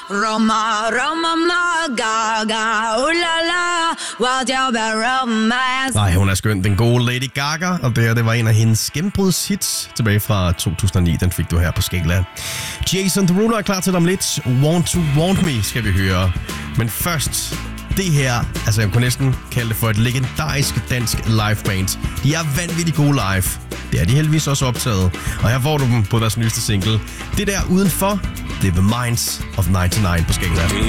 Roma, Roma, ma, Gaga, ulala, what you be romance. Nej, hun er skøn. Den gode Lady Gaga, og det var en af hendes gennembrudshits tilbage fra 2009. Den fik du her på Skala. Jason Derulo er klar til om lidt. Want to Want Me skal vi høre. Men først det her, altså jeg kunne næsten kalde det for et legendarisk dansk liveband. De er vanvittigt gode live. Det er de heldigvis også optaget. Og her får du dem på deres nyeste single. Det der udenfor, det er The Minds of 99 på Skala.